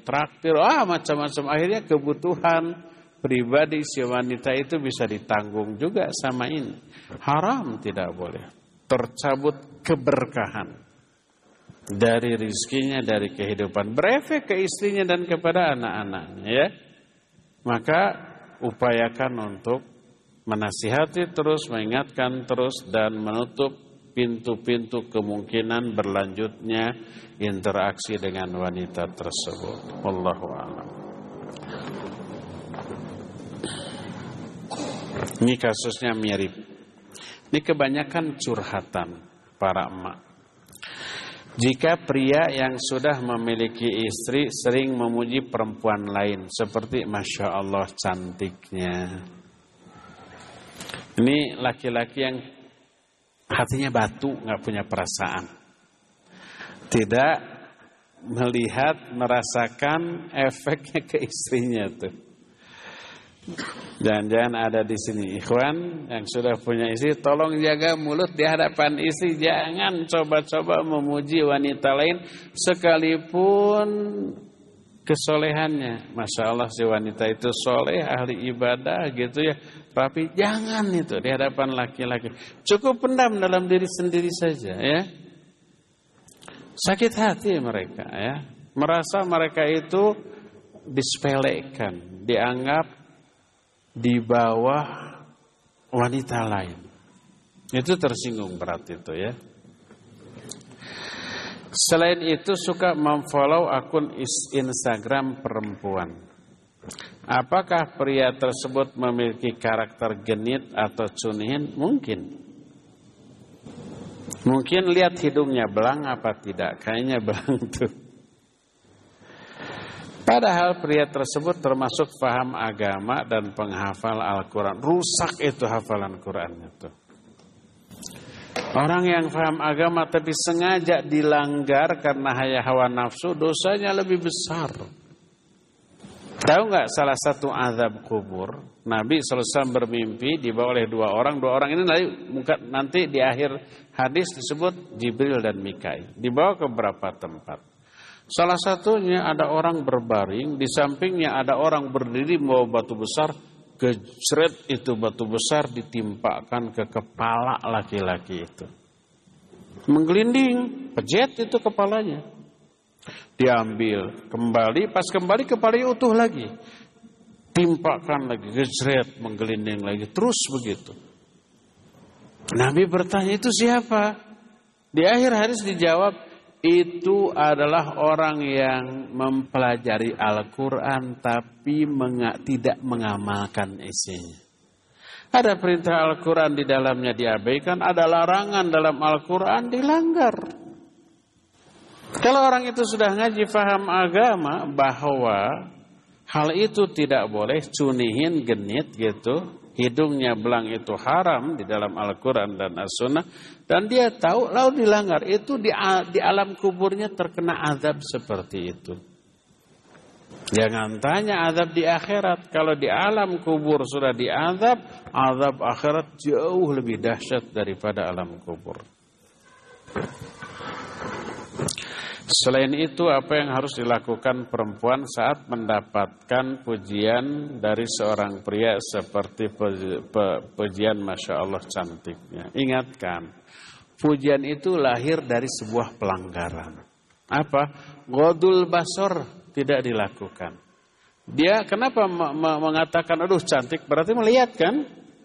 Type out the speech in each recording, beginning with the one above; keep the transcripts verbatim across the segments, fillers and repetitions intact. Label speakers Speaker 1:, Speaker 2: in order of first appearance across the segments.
Speaker 1: ditraktir, ah macam-macam. Akhirnya kebutuhan pribadi si wanita itu bisa ditanggung juga sama ini. Haram, tidak boleh. Tercabut keberkahan dari rizkinya, dari kehidupan. Berefek ke istrinya dan kepada anak-anaknya, ya. Maka upayakan untuk menasihati terus, mengingatkan terus, dan menutup pintu-pintu kemungkinan berlanjutnya interaksi dengan wanita tersebut. Wallahu a'lam. Ini kasusnya mirip. Ini kebanyakan curhatan para emak. Jika pria yang sudah memiliki istri sering memuji perempuan lain, seperti Masya Allah cantiknya. Ini laki-laki yang hatinya batu, gak punya perasaan. Tidak melihat, merasakan efeknya ke istrinya tuh. Jangan-jangan ada di sini ikhwan yang sudah punya istri, tolong jaga mulut di hadapan istri. Jangan coba-coba memuji wanita lain sekalipun kesolehannya. Masya Allah si wanita itu soleh, ahli ibadah gitu ya, rapi. Jangan itu di hadapan laki-laki. Cukup pendam dalam diri sendiri saja, ya. Sakit hati mereka, ya. Merasa mereka itu disepelekan, dianggap di bawah wanita lain. Itu tersinggung berat itu, ya. Selain itu suka memfollow akun Instagram perempuan. Apakah pria tersebut memiliki karakter genit atau cunihin? Mungkin. Mungkin lihat hidungnya belang apa tidak? Kayaknya belang tuh. Padahal pria tersebut termasuk paham agama dan penghafal Al-Quran. Rusak itu hafalan Qurannya tuh. Orang yang paham agama tapi sengaja dilanggar karena haya hawa nafsu, dosanya lebih besar. Tahu nggak salah satu azab kubur? Nabi shallallahu alaihi wasallam bermimpi dibawa oleh dua orang. Dua orang ini nanti di akhir hadis disebut Jibril dan Mikail. Dibawa ke beberapa tempat. Salah satunya ada orang berbaring, di sampingnya ada orang berdiri membawa batu besar, gejret itu batu besar ditimpakan ke kepala laki-laki itu. Menggelinding, pejet itu kepalanya. Diambil, kembali, pas kembali kepalanya utuh lagi. Timpakan lagi, gejret, menggelinding lagi, terus begitu. Nabi bertanya, itu siapa? Di akhir hadis dijawab, itu adalah orang yang mempelajari Al-Quran tapi menga, tidak mengamalkan isinya. Ada perintah Al-Quran di dalamnya diabaikan, ada larangan dalam Al-Quran dilanggar. Kalau orang itu sudah ngaji paham agama bahwa hal itu tidak boleh, cunihin, genit gitu, hidungnya belang itu haram di dalam Al-Quran dan As-Sunnah, dan dia tahu lalu dilanggar, itu di, di alam kuburnya terkena azab seperti itu. Jangan tanya azab di akhirat. Kalau di alam kubur sudah diazab, azab akhirat jauh lebih dahsyat daripada alam kubur. Selain itu, apa yang harus dilakukan perempuan saat mendapatkan pujian dari seorang pria seperti pujian Masya Allah cantiknya? Ingatkan, pujian itu lahir dari sebuah pelanggaran. Apa? Ghodul basor tidak dilakukan. Dia kenapa mengatakan aduh cantik? Berarti melihat kan?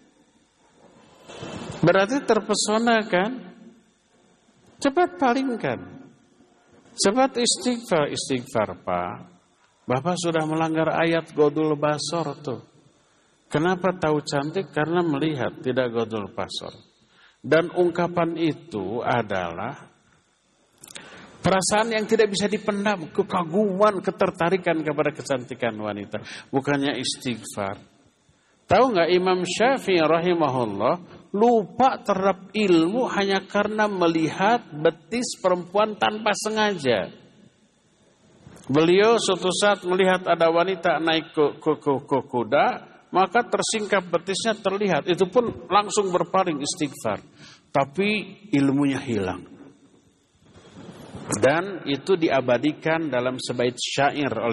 Speaker 1: Berarti terpesona kan? Cepat palingkan. Cepat istighfar, istighfar Pak. Bapak sudah melanggar ayat ghodul basor tuh. Kenapa tahu cantik? Karena melihat, tidak ghodul basor. Dan ungkapan itu adalah perasaan yang tidak bisa dipendam, kekaguman, ketertarikan kepada kecantikan wanita. Bukannya istighfar. Tahu nggak Imam Syafi'i rahimahullah lupa terhadap ilmu hanya karena melihat betis perempuan tanpa sengaja. Beliau suatu saat melihat ada wanita naik ke, ke, ke, ke kuda, maka tersingkap betisnya terlihat. Itu pun langsung berpaling istighfar. Tapi ilmunya hilang. Dan itu diabadikan dalam sebaik syair oleh